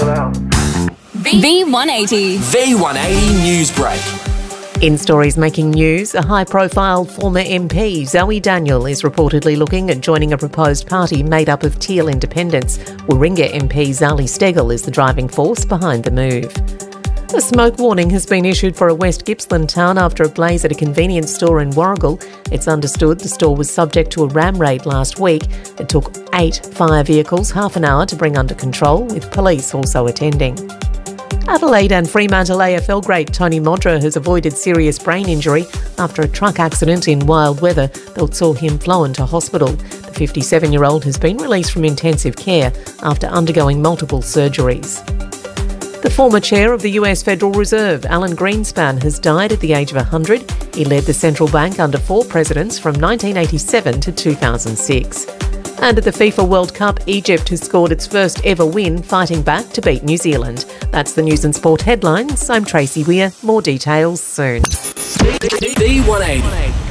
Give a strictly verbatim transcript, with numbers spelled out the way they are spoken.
V one eighty. V one eighty Newsbreak. In stories making news, a high-profile former M P, Zoe Daniel, is reportedly looking at joining a proposed party made up of Teal independents. Warringah M P Zali Steggall is the driving force behind the move. A smoke warning has been issued for a West Gippsland town after a blaze at a convenience store in Warragul. It's understood the store was subject to a ram raid last week. It took eight fire vehicles half an hour to bring under control, with police also attending. Adelaide and Fremantle A F L great Tony Modra has avoided serious brain injury after a truck accident in wild weather that saw him flown to hospital. The fifty-seven-year-old has been released from intensive care after undergoing multiple surgeries. The former chair of the U S Federal Reserve, Alan Greenspan, has died at the age of one hundred. He led the central bank under four presidents from nineteen eighty-seven to two thousand six. And at the FIFA World Cup, Egypt has scored its first ever win, fighting back to beat New Zealand. That's the News and Sport headlines. I'm Tracy Weir. More details soon. V one eighty.